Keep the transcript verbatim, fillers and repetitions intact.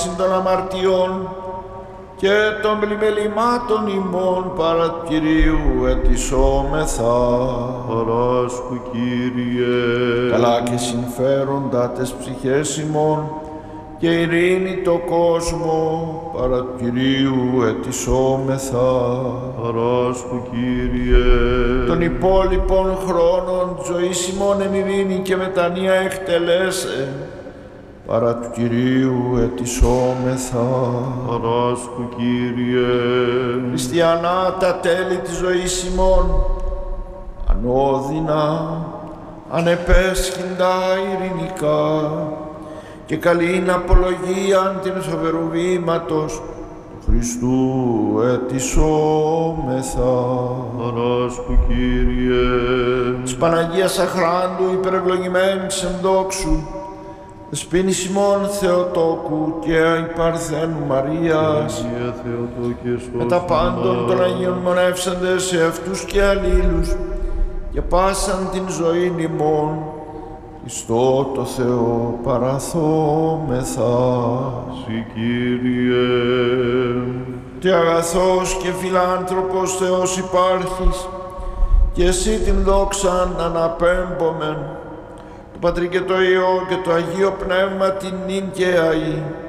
των αμαρτιών και των πλημελημάτων ημών παρά του Κυρίου ετισόμεθα. Παράσκου, Κύριε, Καλά και συμφέροντα τες ψυχές ημών και ειρήνη το κόσμο παρά του Κυρίου ετισόμεθα. Παράσκου, Κύριε, Των υπόλοιπων χρόνων ζωής ημών εν ειρήνη και μετανία εκτελέσε παρά του Κυρίου ετισόμεθα. Παράσκου, Κύριε, Χριστιανά τα τέλη της ζωής ημών, ανώδυνα, ανεπέσχυντα ειρηνικά και καλήν απολογίαν την φοβερού βήματος του Χριστού ετισόμεθα. Παράσκου, Κύριε, Της Παναγίας Αχράντου υπερευλογημένης εν δόξου, δεσποίνης ημών Θεοτόκου και αϊπαρθένου Μαρίας, Αγία Θεοτόκε, σώσον με τα πάντων των Αγίων μονεύσαντες σε αυτούς και αλλήλους και πάσαν την ζωήν ημών, Χριστό το Θεό παραθόμεθα. Συ, Κύριε, Τι αγαθός και φιλάνθρωπος Θεός υπάρχεις και εσύ την δόξαν αναπέμπομεν, το Πατρί και το Υιό και το Αγίο Πνεύμα την νυν και αΐ